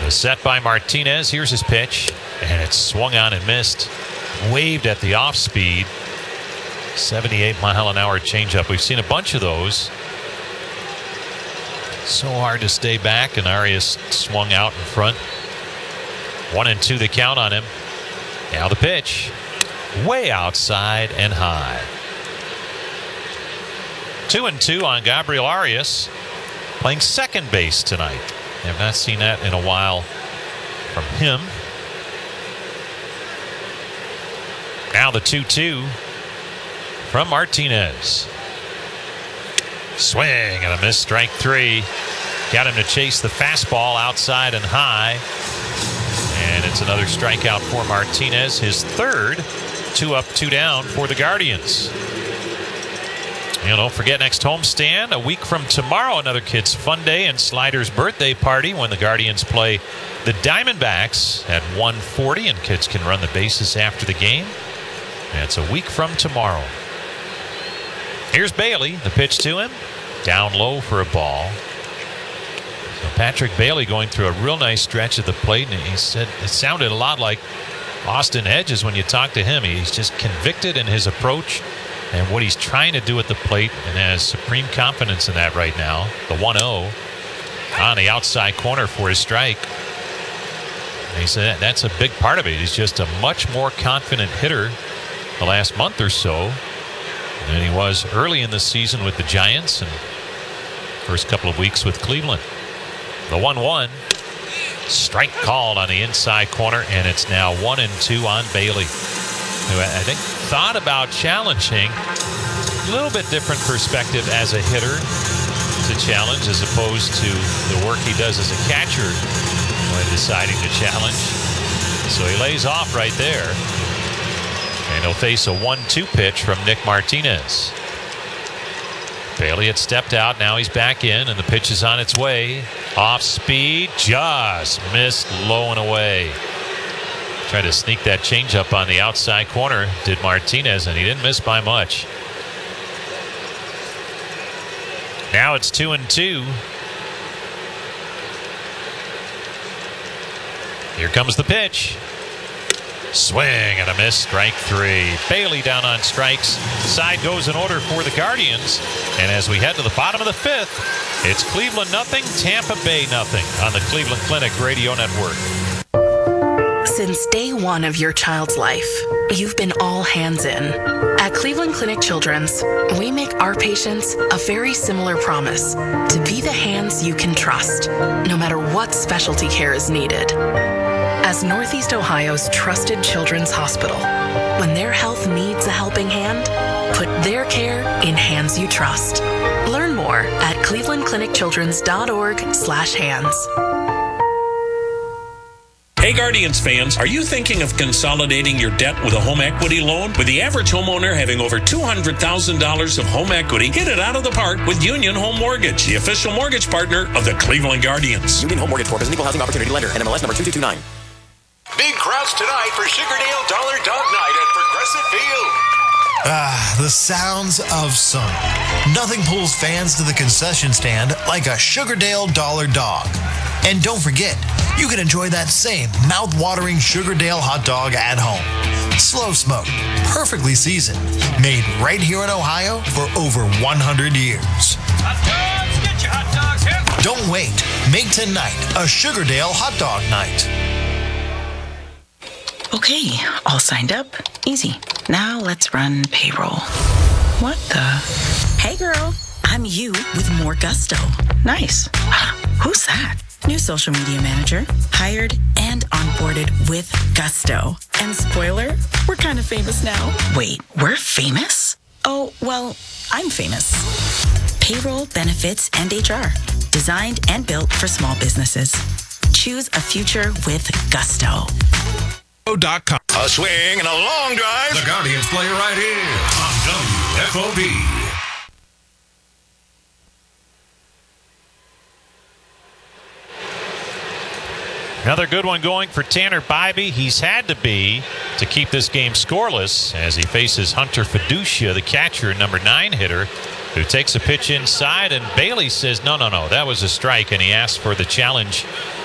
The set by Martinez. Here's his pitch. And it's swung on and missed. Waved at the off speed. 78-mile-an-hour changeup. We've seen a bunch of those. So hard to stay back, and Arias swung out in front. 1-2 the count on him. Now the pitch. Way outside and high. 2-2 on Gabriel Arias. Playing second base tonight. I've not seen that in a while from him. Now the 2-2 from Martinez. Swing and a miss, strike three. Got him to chase the fastball outside and high. And it's another strikeout for Martinez, his third. 2 up, 2 down for the Guardians. Don't forget, next homestand a week from tomorrow, another Kids Fun Day and Slider's birthday party when the Guardians play the Diamondbacks at 1:40, and kids can run the bases after the game. That's a week from tomorrow. Here's Bailey. The pitch to him. Down low for a ball. So Patrick Bailey going through a real nice stretch at the plate, and he said it sounded a lot like Austin Hedges when you talk to him. He's just convicted in his approach and what he's trying to do at the plate, and has supreme confidence in that right now. The 1-0 on the outside corner for his strike. And he said that's a big part of it. He's just a much more confident hitter the last month or so than he was early in the season with the Giants and first couple of weeks with Cleveland. The 1-1. Strike called on the inside corner, and it's now 1-2 on Bailey, who I think thought about challenging. A little bit different perspective as a hitter to challenge as opposed to the work he does as a catcher when deciding to challenge. So he lays off right there. And he'll face a 1-2 pitch from Nick Martinez. Bailey had stepped out. Now he's back in, and the pitch is on its way. Off speed, just missed low and away. Tried to sneak that changeup on the outside corner, did Martinez, and he didn't miss by much. Now it's 2-2. Here comes the pitch. Swing and a miss, strike three. Bailey down on strikes. Side goes in order for the Guardians. And as we head to the bottom of the fifth, it's Cleveland nothing, Tampa Bay nothing on the Cleveland Clinic Radio Network. Since day one of your child's life, you've been all hands in. At Cleveland Clinic Children's, we make our patients a very similar promise to be the hands you can trust, no matter what specialty care is needed. As Northeast Ohio's trusted children's hospital, when their health needs a helping hand, put their care in hands you trust. Learn more at clevelandclinicchildrens.org/hands. Hey Guardians fans, are you thinking of consolidating your debt with a home equity loan? With the average homeowner having over $200,000 of home equity, get it out of the park with Union Home Mortgage, the official mortgage partner of the Cleveland Guardians. Union Home Mortgage Corp is an equal housing opportunity lender. NMLS number 2229. Big crowds tonight for Sugardale Dollar Dog Night at Progressive Field. The sounds of summer. Nothing pulls fans to the concession stand like a Sugardale Dollar Dog. And don't forget, you can enjoy that same mouth-watering Sugardale hot dog at home. Slow smoked, perfectly seasoned, made right here in Ohio for over 100 years. Hot dogs, get your hot dogs here. Don't wait. Make tonight a Sugardale hot dog night. Okay, all signed up. Easy. Now let's run payroll. What the? Hey girl, I'm you with more gusto. Nice. Who's that? New social media manager. Hired and onboarded with gusto. And spoiler, we're kind of famous now. Wait, we're famous? Oh, well, I'm famous. Payroll, benefits, and HR. Designed and built for small businesses. Choose a future with gusto. A swing and a long drive. The Guardians play right here on WFOD. Another good one going for Tanner Bybee. He's had to be to keep this game scoreless as he faces Hunter Fiducia, the catcher, number 9 hitter, who takes a pitch inside, and Bailey says, no, that was a strike, and he asks for the challenge